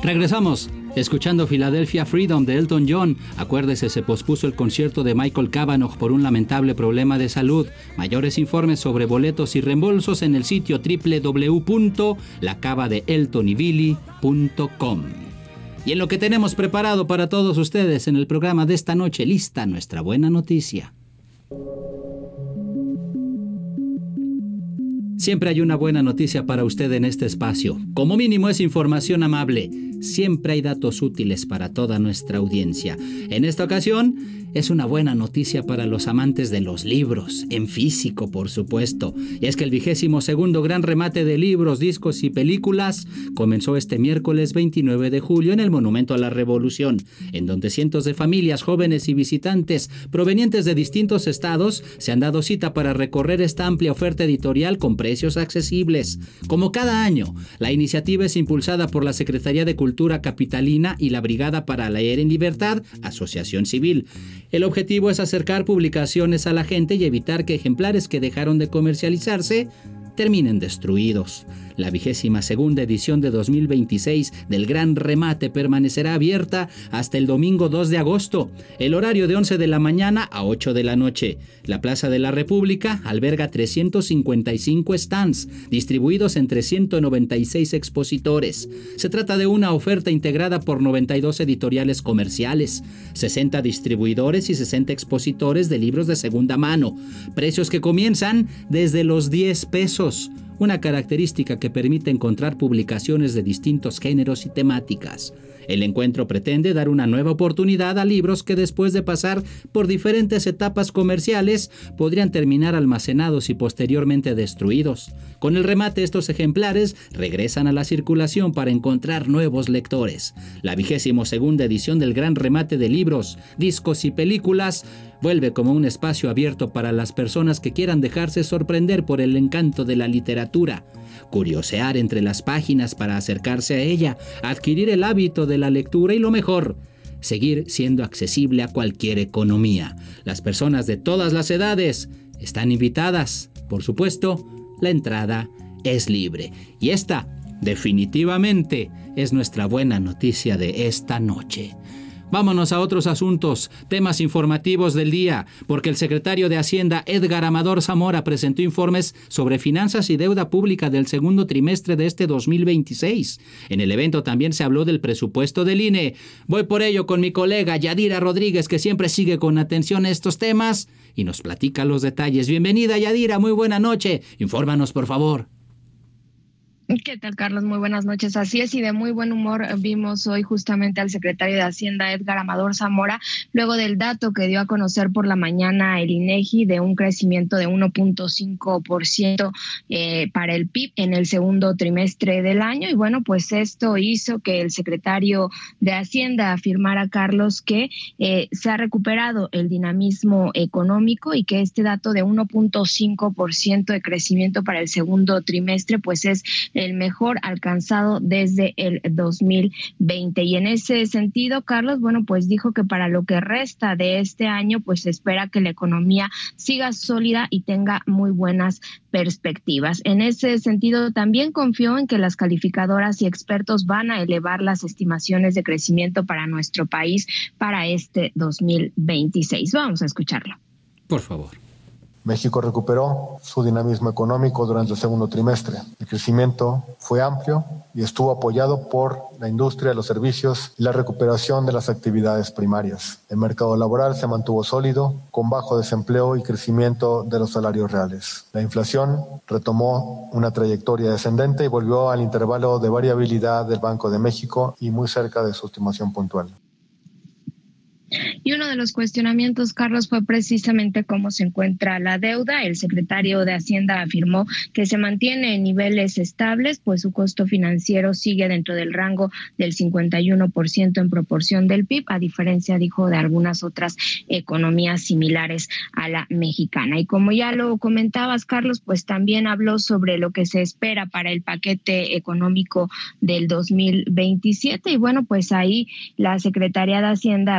Regresamos, escuchando Philadelphia Freedom de Elton John. Acuérdese, se pospuso el concierto de Michael Cavanagh por un lamentable problema de salud. Mayores informes sobre boletos y reembolsos en el sitio www.lacavadeeltonybilly.com. Y en lo que tenemos preparado para todos ustedes en el programa de esta noche, lista nuestra buena noticia. Siempre hay una buena noticia para usted en este espacio. Como mínimo es información amable. Siempre hay datos útiles para toda nuestra audiencia. En esta ocasión es una buena noticia para los amantes de los libros, en físico, por supuesto. Y es que el 22º Gran Remate de Libros, Discos y Películas comenzó este miércoles 29 de julio en el Monumento a la Revolución, en donde cientos de familias, jóvenes y visitantes provenientes de distintos estados se han dado cita para recorrer esta amplia oferta editorial con precios accesibles. Como cada año, la iniciativa es impulsada por la Secretaría de Cultura Capitalina y la Brigada para Leer en Libertad, Asociación Civil. El objetivo es acercar publicaciones a la gente y evitar que ejemplares que dejaron de comercializarse terminen destruidos. La 22ª edición de 2026 del Gran Remate permanecerá abierta hasta el domingo 2 de agosto. El horario de 11 de la mañana a 8 de la noche. La Plaza de la República alberga 355 stands, distribuidos entre 196 expositores. Se trata de una oferta integrada por 92 editoriales comerciales, 60 distribuidores y 60 expositores de libros de segunda mano. Precios que comienzan desde los 10 pesos. Una característica que permite encontrar publicaciones de distintos géneros y temáticas. El encuentro pretende dar una nueva oportunidad a libros que después de pasar por diferentes etapas comerciales podrían terminar almacenados y posteriormente destruidos. Con el remate, estos ejemplares regresan a la circulación para encontrar nuevos lectores. La 22ª edición del Gran Remate de Libros, Discos y Películas vuelve como un espacio abierto para las personas que quieran dejarse sorprender por el encanto de la literatura, curiosear entre las páginas para acercarse a ella, adquirir el hábito de la lectura y lo mejor, seguir siendo accesible a cualquier economía. Las personas de todas las edades están invitadas. Por supuesto, la entrada es libre. Y esta, definitivamente, es nuestra buena noticia de esta noche. Vámonos a otros asuntos, temas informativos del día, porque el secretario de Hacienda, Edgar Amador Zamora, presentó informes sobre finanzas y deuda pública del segundo trimestre de este 2026. En el evento también se habló del presupuesto del INE. Voy por ello con mi colega Yadira Rodríguez, que siempre sigue con atención estos temas y nos platica los detalles. Bienvenida, Yadira, muy buena noche. Infórmanos, por favor. ¿Qué tal, Carlos? Muy buenas noches. Así es, y de muy buen humor vimos hoy justamente al secretario de Hacienda, Edgar Amador Zamora, luego del dato que dio a conocer por la mañana el INEGI de un crecimiento de 1.5% para el PIB en el segundo trimestre del año. Y bueno, pues esto hizo que el secretario de Hacienda afirmara, Carlos, que se ha recuperado el dinamismo económico y que este dato de 1.5% de crecimiento para el segundo trimestre pues es el mejor alcanzado desde el 2020. Y en ese sentido, Carlos, bueno, pues dijo que para lo que resta de este año, pues se espera que la economía siga sólida y tenga muy buenas perspectivas. En ese sentido, también confió en que las calificadoras y expertos van a elevar las estimaciones de crecimiento para nuestro país para este 2026. Vamos a escucharlo. Por favor. México recuperó su dinamismo económico durante el segundo trimestre. El crecimiento fue amplio y estuvo apoyado por la industria, los servicios y la recuperación de las actividades primarias. El mercado laboral se mantuvo sólido, con bajo desempleo y crecimiento de los salarios reales. La inflación retomó una trayectoria descendente y volvió al intervalo de variabilidad del Banco de México y muy cerca de su estimación puntual. Y uno de los cuestionamientos, Carlos, fue precisamente cómo se encuentra la deuda. El secretario de Hacienda afirmó que se mantiene en niveles estables, pues su costo financiero sigue dentro del rango del 51% en proporción del PIB, a diferencia, dijo, de algunas otras economías similares a la mexicana. Y como ya lo comentabas, Carlos, pues también habló sobre lo que se espera para el paquete económico del 2027. Y bueno, pues ahí la Secretaría de Hacienda afirmó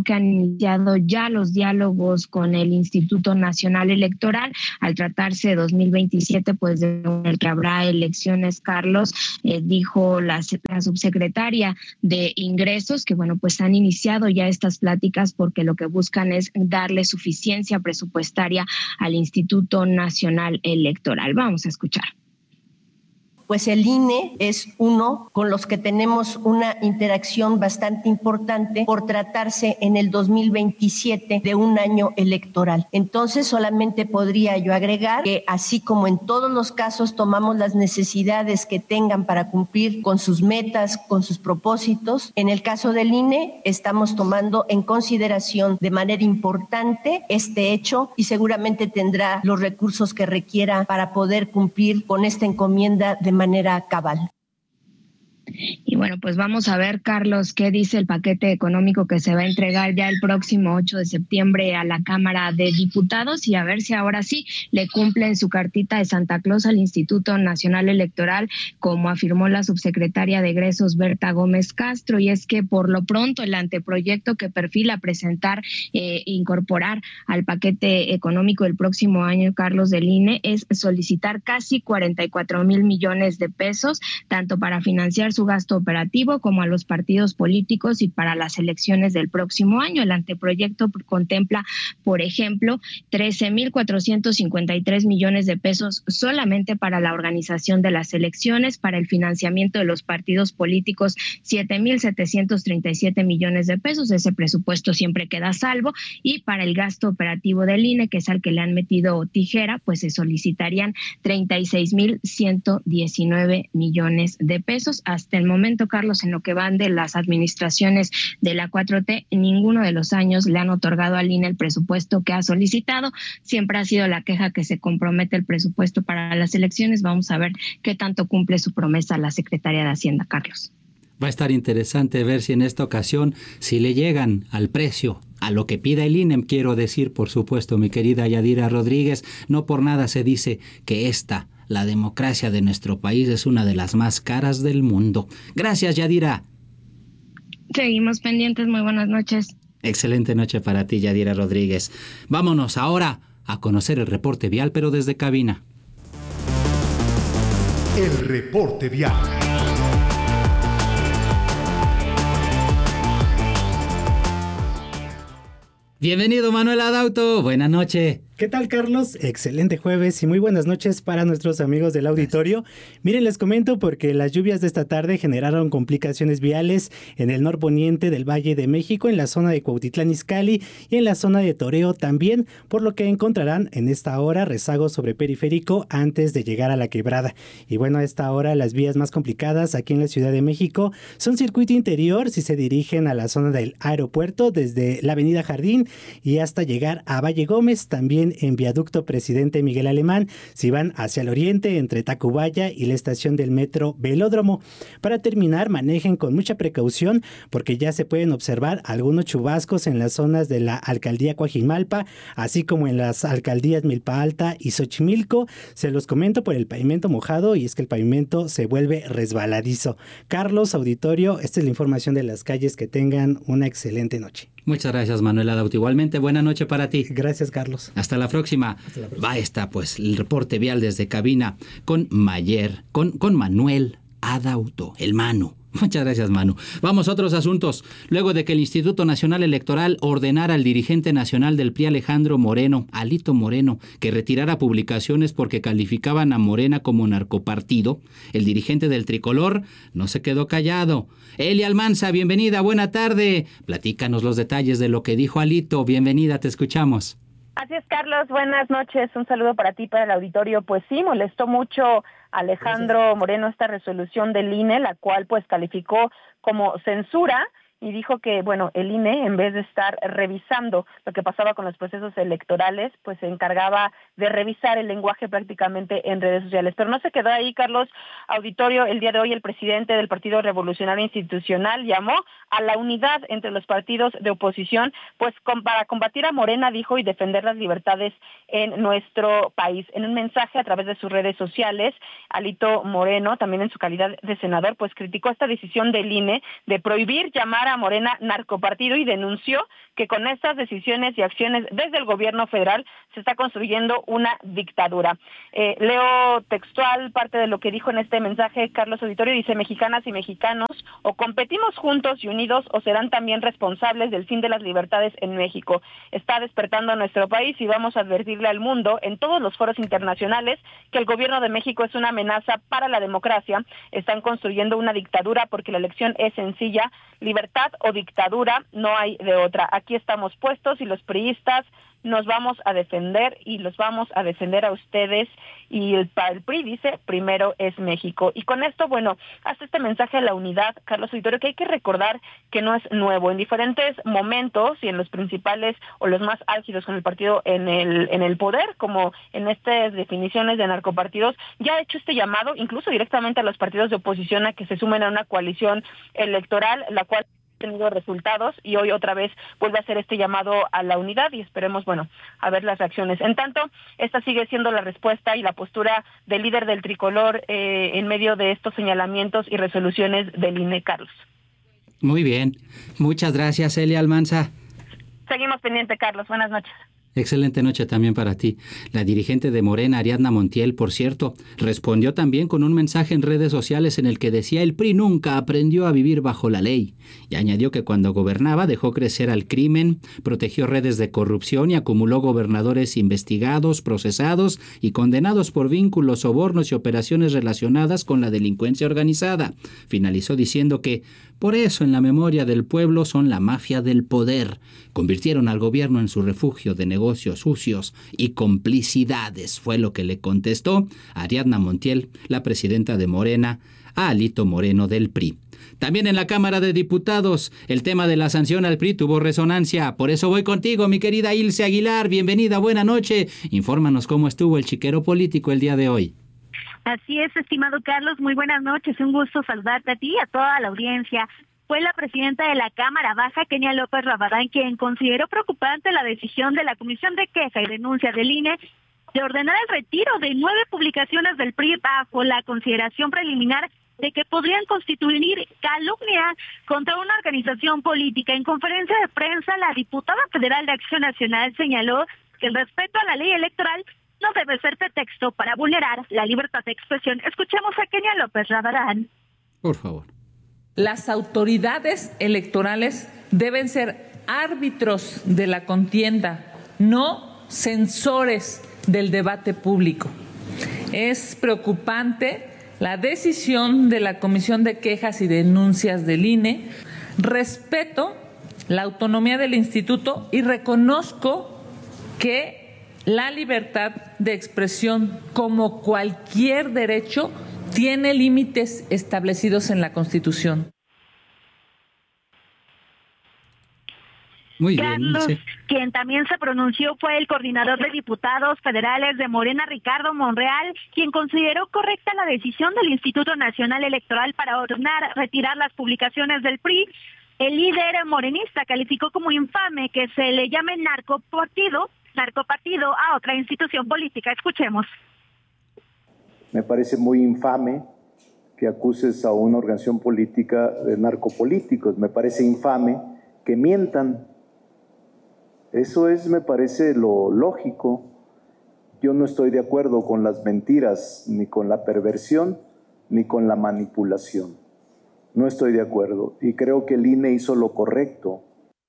que han iniciado ya los diálogos con el Instituto Nacional Electoral al tratarse de 2027, pues de el que habrá elecciones. Carlos, dijo la subsecretaria de Ingresos que bueno, pues han iniciado ya estas pláticas porque lo que buscan es darle suficiencia presupuestaria al Instituto Nacional Electoral. Vamos a escuchar. Pues el INE es uno con los que tenemos una interacción bastante importante por tratarse en el 2027 de un año electoral. Entonces, solamente podría yo agregar que así como en todos los casos tomamos las necesidades que tengan para cumplir con sus metas, con sus propósitos, en el caso del INE estamos tomando en consideración de manera importante este hecho y seguramente tendrá los recursos que requiera para poder cumplir con esta encomienda de manera cabal. Y bueno, pues vamos a ver, Carlos, qué dice el paquete económico que se va a entregar ya el próximo 8 de septiembre a la Cámara de Diputados y a ver si ahora sí le cumplen su cartita de Santa Claus al Instituto Nacional Electoral, como afirmó la subsecretaria de Egresos, Berta Gómez Castro, y es que por lo pronto el anteproyecto que perfila presentar, incorporar al paquete económico del próximo año, Carlos, del INE, es solicitar casi 44,000 millones de pesos, tanto para financiar su gasto operativo como a los partidos políticos y para las elecciones del próximo año. El anteproyecto contempla, por ejemplo, 13,453 millones de pesos solamente para la organización de las elecciones, para el financiamiento de los partidos políticos 7,737 millones de pesos, ese presupuesto siempre queda a salvo, y para el gasto operativo del INE, que es al que le han metido tijera, pues se solicitarían 36,119 millones de pesos. Hasta el momento, Carlos, en lo que van de las administraciones de la 4T, en ninguno de los años le han otorgado al INE el presupuesto que ha solicitado. Siempre ha sido la queja que se compromete el presupuesto para las elecciones. Vamos a ver qué tanto cumple su promesa la secretaria de Hacienda, Carlos. Va a estar interesante ver si en esta ocasión, si le llegan al precio, a lo que pida el INE, quiero decir, por supuesto, mi querida Yadira Rodríguez, no por nada se dice que la democracia de nuestro país es una de las más caras del mundo. Gracias, Yadira. Seguimos pendientes. Muy buenas noches. Excelente noche para ti, Yadira Rodríguez. Vámonos ahora a conocer el reporte vial, pero desde cabina. El reporte vial. Bienvenido, Manuel Adauto. Buenas noches. ¿Qué tal, Carlos? Excelente jueves y muy buenas noches para nuestros amigos del auditorio. Miren, les comento porque las lluvias de esta tarde generaron complicaciones viales en el norponiente del Valle de México, en la zona de Cuautitlán Izcalli y en la zona de Toreo también, por lo que encontrarán en esta hora rezagos sobre periférico antes de llegar a la quebrada. Y bueno, a esta hora las vías más complicadas aquí en la Ciudad de México son circuito interior si se dirigen a la zona del aeropuerto desde la avenida Jardín y hasta llegar a Valle Gómez, también en viaducto Presidente Miguel Alemán, si van hacia el oriente entre Tacubaya y la estación del metro Velódromo. Para terminar, manejen con mucha precaución porque ya se pueden observar algunos chubascos en las zonas de la alcaldía Coajimalpa, así como en las alcaldías Milpa Alta y Xochimilco. Se los comento por el pavimento mojado y es que el pavimento se vuelve resbaladizo. Carlos, auditorio, esta es la información de las calles. Que tengan una excelente noche. Muchas gracias, Manuel Adauto. Igualmente, buena noche para ti. Gracias, Carlos. Hasta la próxima. Va esta, pues, el reporte vial desde cabina con Manuel Adauto, el Manu. Muchas gracias, Manu. Vamos a otros asuntos. Luego de que el Instituto Nacional Electoral ordenara al dirigente nacional del PRI, Alejandro Moreno, Alito Moreno, que retirara publicaciones porque calificaban a Morena como narcopartido, el dirigente del Tricolor no se quedó callado. Elia Almanza, bienvenida, buena tarde. Platícanos los detalles de lo que dijo Alito. Bienvenida, te escuchamos. Así es, Carlos, buenas noches, un saludo para ti, para el auditorio. Pues sí, molestó mucho Alejandro Moreno esta resolución del INE, la cual pues calificó como censura y dijo que, bueno, el INE, en vez de estar revisando lo que pasaba con los procesos electorales, pues se encargaba de revisar el lenguaje prácticamente en redes sociales. Pero no se quedó ahí, Carlos, auditorio. El día de hoy el presidente del Partido Revolucionario Institucional llamó a la unidad entre los partidos de oposición, pues para combatir a Morena, dijo, y defender las libertades en nuestro país. En un mensaje a través de sus redes sociales, Alito Moreno, también en su calidad de senador, pues criticó esta decisión del INE de prohibir llamar llamar a Morena narcopartido y denunció que con estas decisiones y acciones desde el gobierno federal se está construyendo una dictadura. Leo textual parte de lo que dijo en este mensaje Carlos Auditorio, dice: mexicanas y mexicanos, o competimos juntos y unidos o serán también responsables del fin de las libertades en México. Está despertando nuestro país y vamos a advertirle al mundo en todos los foros internacionales que el gobierno de México es una amenaza para la democracia. Están construyendo una dictadura porque la elección es sencilla: libertad o dictadura, no hay de otra. Aquí estamos puestos y los priistas nos vamos a defender y los vamos a defender a ustedes. Y el PRI dice: primero es México. Y con esto, bueno, hace este mensaje a la unidad, Carlos Auditorio, que hay que recordar que no es nuevo. En diferentes momentos y en los principales o los más álgidos con el partido en el poder, como en estas definiciones de narcopartidos, ya ha hecho este llamado incluso directamente a los partidos de oposición a que se sumen a una coalición electoral, la cual tenido resultados, y hoy otra vez vuelve a hacer este llamado a la unidad y esperemos, bueno, a ver las reacciones. En tanto, esta sigue siendo la respuesta y la postura del líder del tricolor en medio de estos señalamientos y resoluciones del INE, Carlos. Muy bien. Muchas gracias, Elia Almanza. Seguimos pendiente, Carlos. Buenas noches. Excelente noche también para ti. La dirigente de Morena, Ariadna Montiel, por cierto, respondió también con un mensaje en redes sociales en el que decía: el PRI nunca aprendió a vivir bajo la ley. Y añadió que cuando gobernaba dejó crecer al crimen, protegió redes de corrupción y acumuló gobernadores investigados, procesados y condenados por vínculos, sobornos y operaciones relacionadas con la delincuencia organizada. Finalizó diciendo que por eso en la memoria del pueblo son la mafia del poder. Convirtieron al gobierno en su refugio de negocios sucios y complicidades, fue lo que le contestó Ariadna Montiel, la presidenta de Morena, a Alito Moreno del PRI. También en la Cámara de Diputados, el tema de la sanción al PRI tuvo resonancia. Por eso voy contigo, mi querida Ilse Aguilar. Bienvenida, buena noche. Infórmanos cómo estuvo el chiquero político el día de hoy. Así es, estimado Carlos, muy buenas noches, un gusto saludarte a ti y a toda la audiencia. Fue la presidenta de la Cámara Baja, Kenia López Rabadán, quien consideró preocupante la decisión de la Comisión de Queja y Denuncia del INE de ordenar el retiro de 9 publicaciones del PRI bajo la consideración preliminar de que podrían constituir calumnia contra una organización política. En conferencia de prensa, la diputada federal de Acción Nacional señaló que el respeto a la ley electoral no debe ser pretexto para vulnerar la libertad de expresión. Escuchemos a Kenia López Rabadán. Por favor. Las autoridades electorales deben ser árbitros de la contienda, no censores del debate público. Es preocupante la decisión de la Comisión de Quejas y Denuncias del INE. Respeto la autonomía del instituto y reconozco que la libertad de expresión, como cualquier derecho, tiene límites establecidos en la Constitución. Muy bien, Carlos, sí. Quien también se pronunció fue el coordinador de diputados federales de Morena, Ricardo Monreal, quien consideró correcta la decisión del Instituto Nacional Electoral para ordenar retirar las publicaciones del PRI. El líder morenista calificó como infame que se le llame narcopartido a otra institución política. Escuchemos. Me parece muy infame que acuses a una organización política de narcopolíticos. Me parece infame que mientan. Eso es, me parece, lo lógico. Yo no estoy de acuerdo con las mentiras, ni con la perversión, ni con la manipulación. No estoy de acuerdo. Y creo que el INE hizo lo correcto.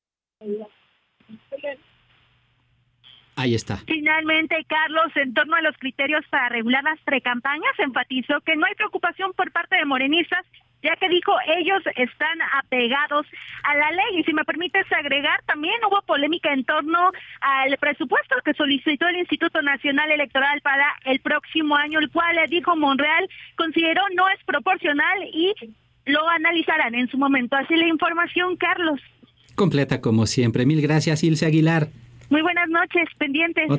Ahí está. Finalmente, Carlos, en torno a los criterios para regular las precampañas, enfatizó que no hay preocupación por parte de morenistas, ya que dijo ellos están apegados a la ley. Y si me permites agregar, también hubo polémica en torno al presupuesto que solicitó el Instituto Nacional Electoral para el próximo año, el cual, dijo Monreal, consideró no es proporcional y lo analizarán en su momento. Así la información, Carlos. Completa como siempre. Mil gracias, Ilse Aguilar. Muy buenas noches, pendientes.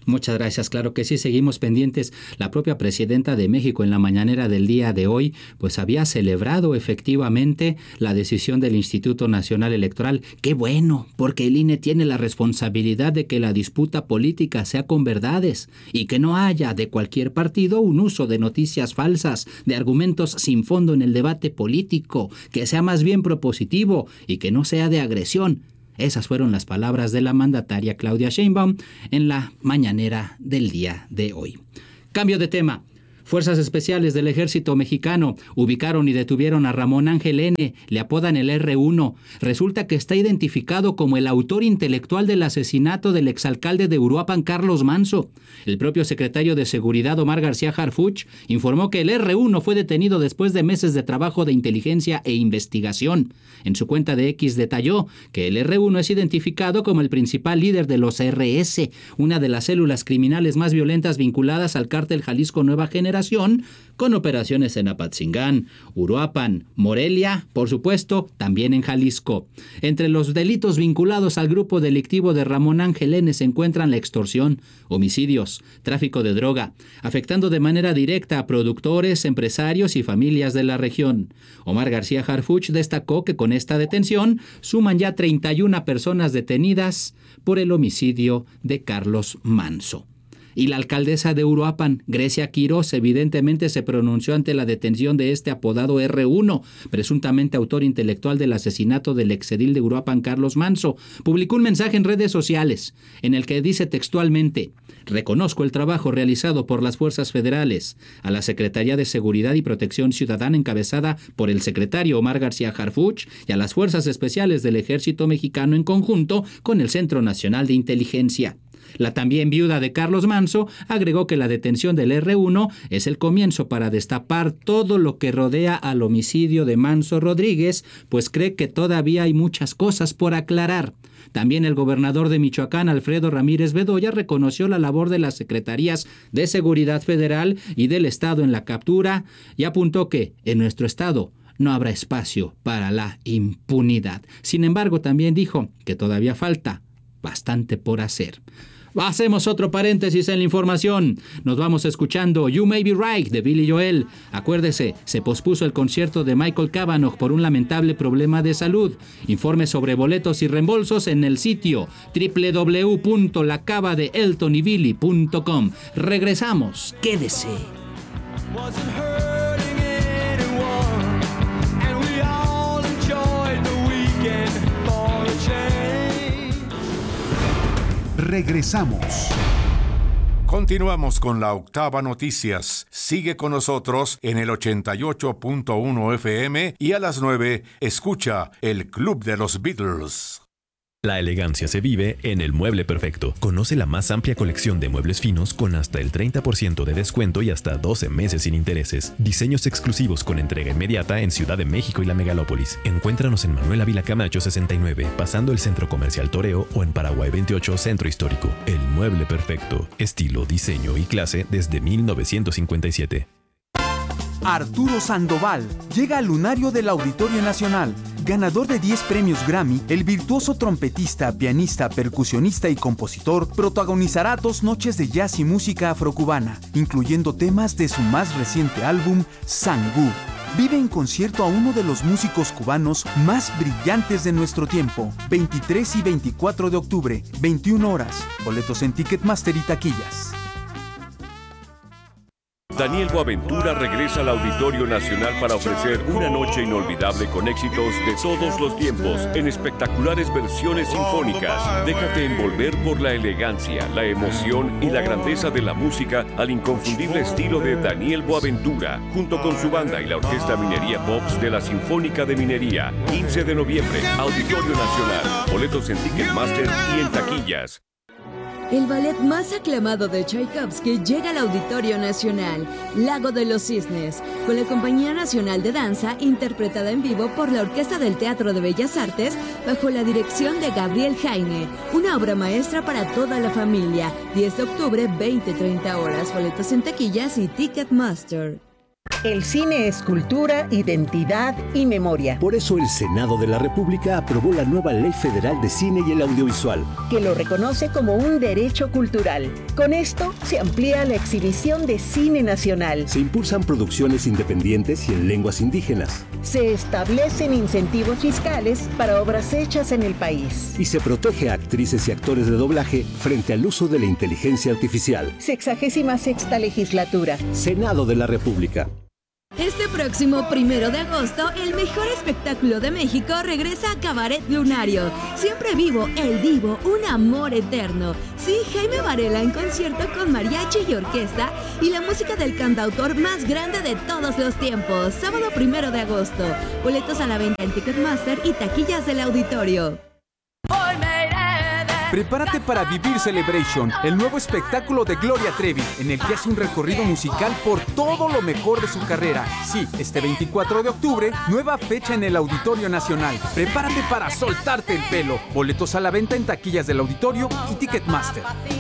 Muchas gracias, claro que sí, seguimos pendientes. La propia presidenta de México en la mañanera del día de hoy, pues había celebrado efectivamente la decisión del Instituto Nacional Electoral. ¡Qué bueno! Porque el INE tiene la responsabilidad de que la disputa política sea con verdades y que no haya de cualquier partido un uso de noticias falsas, de argumentos sin fondo en el debate político, que sea más bien propositivo y que no sea de agresión. Esas fueron las palabras de la mandataria Claudia Sheinbaum en la mañanera del día de hoy. Cambio de tema. Fuerzas Especiales del Ejército Mexicano ubicaron y detuvieron a Ramón Ángel N., le apodan el R1. Resulta que está identificado como el autor intelectual del asesinato del exalcalde de Uruapan, Carlos Manso. El propio secretario de Seguridad, Omar García Harfuch, informó que el R1 fue detenido después de meses de trabajo de inteligencia e investigación. En su cuenta de X detalló que el R1 es identificado como el principal líder de los RS, una de las células criminales más violentas vinculadas al cártel Jalisco Nueva Generación, con operaciones en Apatzingán, Uruapan, Morelia, por supuesto, también en Jalisco. Entre los delitos vinculados al grupo delictivo de Ramón Ángel N. se encuentran la extorsión, homicidios, tráfico de droga, afectando de manera directa a productores, empresarios y familias de la región. Omar García Harfuch destacó que con esta detención suman ya 31 personas detenidas por el homicidio de Carlos Manso. Y la alcaldesa de Uruapan, Grecia Quirós, evidentemente se pronunció ante la detención de este apodado R1, presuntamente autor intelectual del asesinato del exedil de Uruapan, Carlos Manso. Publicó un mensaje en redes sociales en el que dice textualmente: reconozco el trabajo realizado por las fuerzas federales, a la Secretaría de Seguridad y Protección Ciudadana encabezada por el secretario Omar García Harfuch y a las Fuerzas Especiales del Ejército Mexicano en conjunto con el Centro Nacional de Inteligencia. La también viuda de Carlos Manso agregó que la detención del R1 es el comienzo para destapar todo lo que rodea al homicidio de Manso Rodríguez, pues cree que todavía hay muchas cosas por aclarar. También el gobernador de Michoacán, Alfredo Ramírez Bedoya, reconoció la labor de las Secretarías de Seguridad Federal y del Estado en la captura y apuntó que en nuestro estado no habrá espacio para la impunidad. Sin embargo, también dijo que todavía falta bastante por hacer. Hacemos otro paréntesis en la información. Nos vamos escuchando You May Be Right de Billy Joel. Acuérdese, se pospuso el concierto de Michael Cavanaugh por un lamentable problema de salud. Informe sobre boletos y reembolsos en el sitio www.lacavadeeltonybilly.com. Regresamos. Quédese. Regresamos. Continuamos con la Octava Noticias. Sigue con nosotros en el 88.1 FM y a las 9 escucha el Club de los Beatles. La elegancia se vive en El Mueble Perfecto. Conoce la más amplia colección de muebles finos con hasta el 30% de descuento y hasta 12 meses sin intereses. Diseños exclusivos con entrega inmediata en Ciudad de México y la Megalópolis. Encuéntranos en Manuel Ávila Camacho 69, pasando el Centro Comercial Toreo, o en Paraguay 28, Centro Histórico. El Mueble Perfecto. Estilo, diseño y clase desde 1957. Arturo Sandoval llega al lunario del Auditorio Nacional. Ganador de 10 premios Grammy, el virtuoso trompetista, pianista, percusionista y compositor protagonizará 2 noches de jazz y música afrocubana, incluyendo temas de su más reciente álbum, Sangú. Vive en concierto a uno de los músicos cubanos más brillantes de nuestro tiempo. 23 y 24 de octubre, 21 horas. Boletos en Ticketmaster y taquillas. Daniel Boaventura regresa al Auditorio Nacional para ofrecer una noche inolvidable con éxitos de todos los tiempos en espectaculares versiones sinfónicas. Déjate envolver por la elegancia, la emoción y la grandeza de la música al inconfundible estilo de Daniel Boaventura, junto con su banda y la Orquesta Minería Pops de la Sinfónica de Minería. 15 de noviembre, Auditorio Nacional. Boletos en Ticketmaster y en taquillas. El ballet más aclamado de Tchaikovsky llega al Auditorio Nacional, Lago de los Cisnes, con la Compañía Nacional de Danza, interpretada en vivo por la Orquesta del Teatro de Bellas Artes, bajo la dirección de Gabriel Jaime. Una obra maestra para toda la familia. 10 de octubre, 20-30 horas. Boletos en taquillas y Ticketmaster. El cine es cultura, identidad y memoria. Por eso el Senado de la República aprobó la nueva Ley Federal de Cine y el Audiovisual, que lo reconoce como un derecho cultural. Con esto se amplía la exhibición de cine nacional. Se impulsan producciones independientes y en lenguas indígenas. Se establecen incentivos fiscales para obras hechas en el país. Y se protege a actrices y actores de doblaje frente al uso de la inteligencia artificial. 66ª legislatura. Senado de la República. Este próximo 1 de agosto, el mejor espectáculo de México regresa a Cabaret Lunario. Siempre vivo, el divo, un amor eterno. Sí, Jaime Varela en concierto con mariachi y orquesta y la música del cantautor más grande de todos los tiempos. Sábado 1 de agosto. Boletos a la venta en Ticketmaster y taquillas del auditorio. Prepárate para vivir Celebration, el nuevo espectáculo de Gloria Trevi, en el que hace un recorrido musical por todo lo mejor de su carrera. Sí, este 24 de octubre, nueva fecha en el Auditorio Nacional. Prepárate para soltarte el pelo. Boletos a la venta en taquillas del auditorio y Ticketmaster.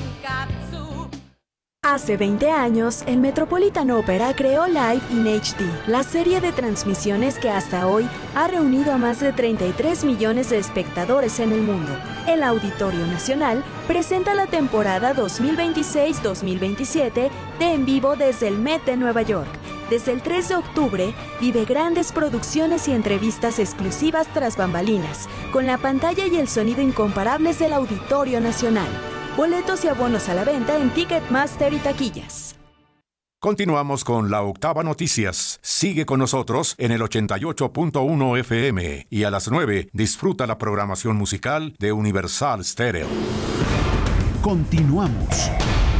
Hace 20 años, el Metropolitan Opera creó Live in HD, la serie de transmisiones que hasta hoy ha reunido a más de 33 millones de espectadores en el mundo. El Auditorio Nacional presenta la temporada 2026-2027 de En Vivo desde el Met de Nueva York. Desde el 3 de octubre, vive grandes producciones y entrevistas exclusivas tras bambalinas, con la pantalla y el sonido incomparables del Auditorio Nacional. Boletos y abonos a la venta en Ticketmaster y taquillas. Continuamos con la Octava Noticias. Sigue con nosotros en el 88.1 FM y a las 9 disfruta la programación musical de Universal Stereo. Continuamos.